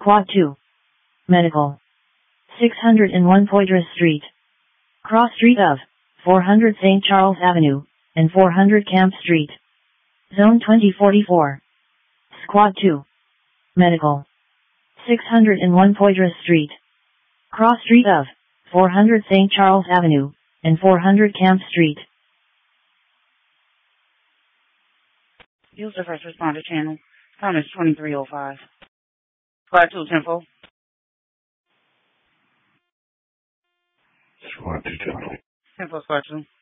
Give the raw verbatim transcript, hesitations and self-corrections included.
Squad two. Medical. six hundred one Poydras Street. Cross street of four hundred Saint Charles Avenue and four hundred Camp Street. Zone twenty forty-four. Squad two. Medical. six hundred one Poydras Street. Cross street of four hundred Saint Charles Avenue and four hundred Camp Street. Use the first responder channel. Time is twenty-three oh five. Squad two, Tempo. Squad two, Tempo. Tempo, Squad two.